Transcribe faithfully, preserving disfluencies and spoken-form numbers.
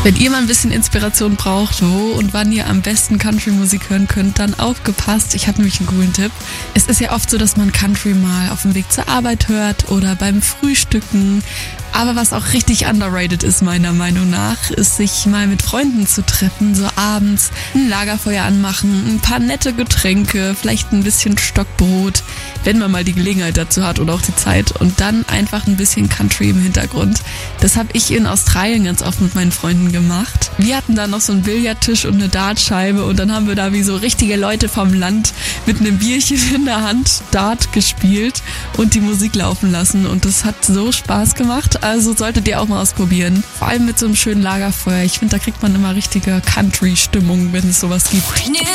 Wenn ihr mal ein bisschen Inspiration braucht, wo und wann ihr am besten Country-Musik hören könnt, dann aufgepasst. Ich habe nämlich einen coolen Tipp. Es ist ja oft so, dass man Country mal auf dem Weg zur Arbeit hört oder beim Frühstücken. Aber was auch richtig underrated ist, meiner Meinung nach, ist, sich mal mit Freunden zu treffen, so abends ein Lagerfeuer anmachen, ein paar nette Getränke, vielleicht ein bisschen Stockbrot, wenn man mal die Gelegenheit dazu hat oder auch die Zeit, und dann einfach ein bisschen Country im Hintergrund. Das habe ich in Australien ganz oft mit meinen Freunden gemacht. Wir hatten da noch so einen Billardtisch und eine Dartscheibe und dann haben wir da wie so richtige Leute vom Land mit einem Bierchen in der Hand Dart gespielt und die Musik laufen lassen, und das hat so Spaß gemacht. Also solltet ihr auch mal ausprobieren. Vor allem mit so einem schönen Lagerfeuer. Ich finde, da kriegt man immer richtige Country-Stimmung, wenn es sowas gibt.